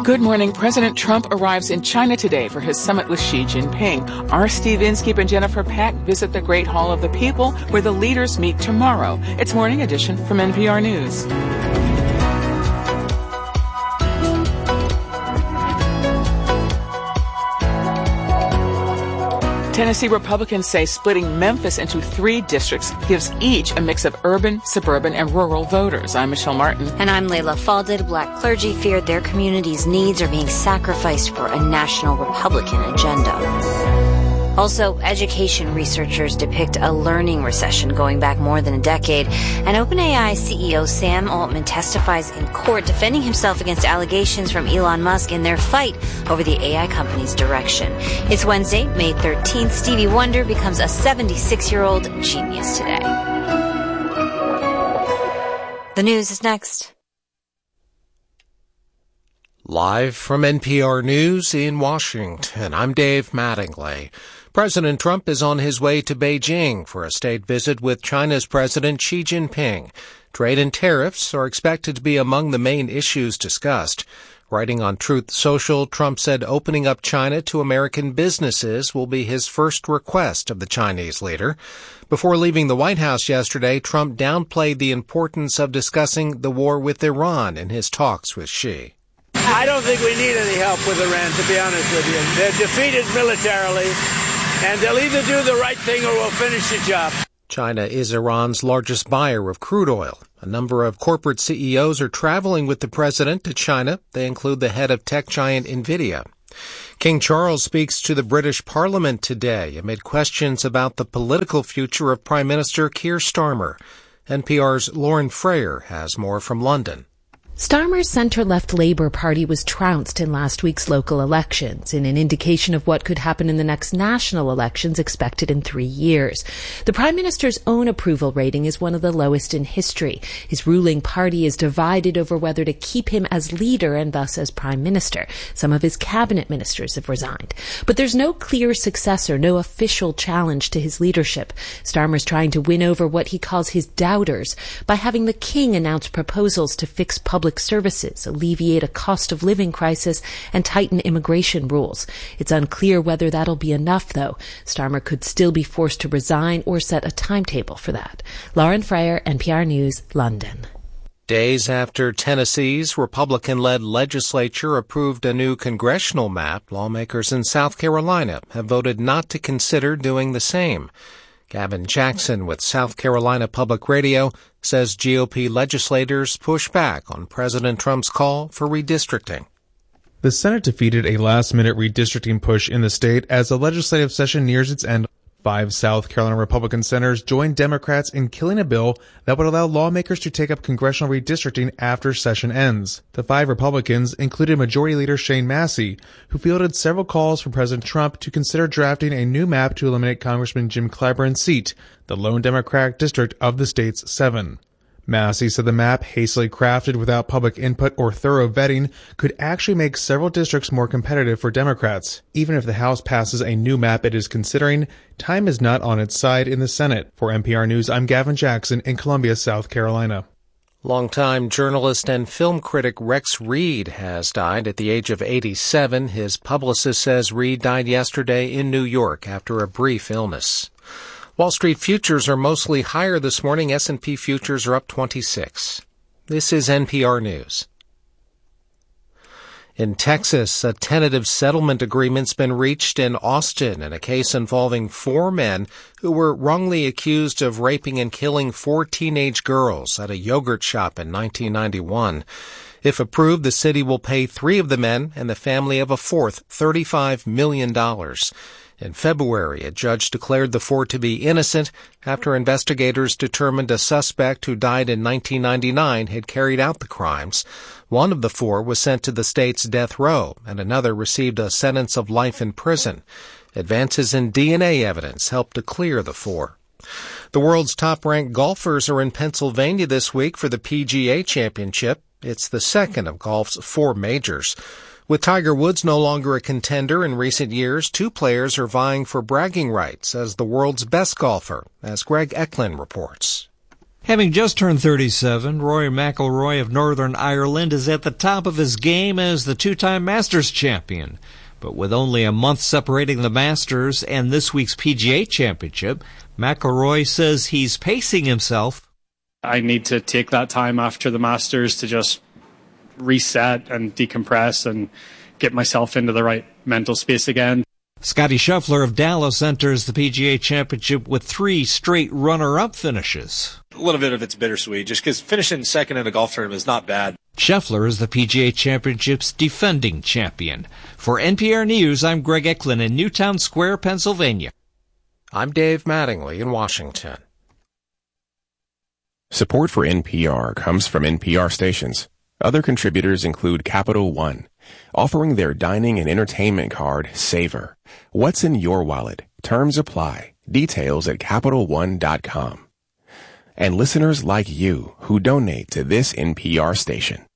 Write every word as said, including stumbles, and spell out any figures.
Good morning. President Trump arrives in China today for his summit with Xi Jinping. Our Steve Inskeep and Jennifer Pack visit the Great Hall of the People, where the leaders meet tomorrow. It's Morning Edition from N P R News. Tennessee Republicans say splitting Memphis into three districts gives each a mix of urban, suburban, and rural voters. I'm Michelle Martin. And I'm Layla Falded. Black clergy feared their community's needs are being sacrificed for a national Republican agenda. Also, education researchers depict a learning recession going back more than a decade. And OpenAI C E O Sam Altman testifies in court defending himself against allegations from Elon Musk in their fight over the A I company's direction. It's Wednesday, May thirteenth. Stevie Wonder becomes a seventy-six-year-old genius today. The news is next. Live from N P R News in Washington, I'm Dave Mattingly. President Trump is on his way to Beijing for a state visit with China's President Xi Jinping. Trade and tariffs are expected to be among the main issues discussed. Writing on Truth Social, Trump said opening up China to American businesses will be his first request of the Chinese leader. Before leaving the White House yesterday, Trump downplayed the importance of discussing the war with Iran in his talks with Xi. I don't think we need any help with Iran, to be honest with you. They're defeated militarily, and they'll either do the right thing or we'll finish the job. China is Iran's largest buyer of crude oil. A number of corporate C E Os are traveling with the president to China. They include the head of tech giant NVIDIA. King Charles speaks to the British Parliament today amid questions about the political future of Prime Minister Keir Starmer. N P R's Lauren Frayer has more from London. Starmer's centre-left Labour Party was trounced in last week's local elections, in an indication of what could happen in the next national elections expected in three years. The Prime Minister's own approval rating is one of the lowest in history. His ruling party is divided over whether to keep him as leader and thus as Prime Minister. Some of his cabinet ministers have resigned. But there's no clear successor, no official challenge to his leadership. Starmer's trying to win over what he calls his doubters by having the King announce proposals to fix public services, alleviate a cost of living crisis, and tighten immigration rules. It's unclear whether that'll be enough, though. Starmer could still be forced to resign or set a timetable for that. Lauren Frayer, N P R News, London. Days after Tennessee's Republican-led legislature approved a new congressional map, lawmakers in South Carolina have voted not to consider doing the same. Gavin Jackson with South Carolina Public Radio says G O P legislators push back on President Trump's call for redistricting. The Senate defeated a last-minute redistricting push in the state as the legislative session nears its end. Five South Carolina Republican senators joined Democrats in killing a bill that would allow lawmakers to take up congressional redistricting after session ends. The five Republicans included Majority Leader Shane Massey, who fielded several calls for President Trump to consider drafting a new map to eliminate Congressman Jim Clyburn's seat, the lone Democratic district of the state's seven. Massey said the map, hastily crafted without public input or thorough vetting, could actually make several districts more competitive for Democrats. Even if the House passes a new map it is considering, time is not on its side in the Senate. For N P R News, I'm Gavin Jackson in Columbia, South Carolina. Longtime journalist and film critic Rex Reed has died at the age of eighty-seven. His publicist says Reed died yesterday in New York after a brief illness. Wall Street futures are mostly higher this morning. S and P futures are up twenty-six. This is N P R News. In Texas, a tentative settlement agreement's been reached in Austin in a case involving four men who were wrongly accused of raping and killing four teenage girls at a yogurt shop in nineteen ninety-one. If approved, the city will pay three of the men and the family of a fourth thirty-five million dollars. In February, a judge declared the four to be innocent after investigators determined a suspect who died in nineteen ninety-nine had carried out the crimes. One of the four was sent to the state's death row, and another received a sentence of life in prison. Advances in D N A evidence helped to clear the four. The world's top-ranked golfers are in Pennsylvania this week for the P G A Championship. It's the second of golf's four majors. With Tiger Woods no longer a contender in recent years, two players are vying for bragging rights as the world's best golfer, as Greg Eklund reports. Having just turned thirty-seven, Rory McIlroy of Northern Ireland is at the top of his game as the two-time Masters champion. But with only a month separating the Masters and this week's P G A Championship, McIlroy says he's pacing himself. I need to take that time after the Masters to just reset and decompress and get myself into the right mental space again. Scotty Scheffler of Dallas enters the P G A Championship with three straight runner-up finishes. A little bit of it's bittersweet, just because finishing second in a golf tournament is not bad. Scheffler is the P G A Championship's defending champion. For N P R News, I'm Greg Eklund in Newtown Square, Pennsylvania. I'm Dave Mattingly in Washington. Support for N P R comes from N P R stations. Other contributors include Capital One, offering their dining and entertainment card, Savor. What's in your wallet? Terms apply. Details at Capital One dot com. And listeners like you who donate to this N P R station.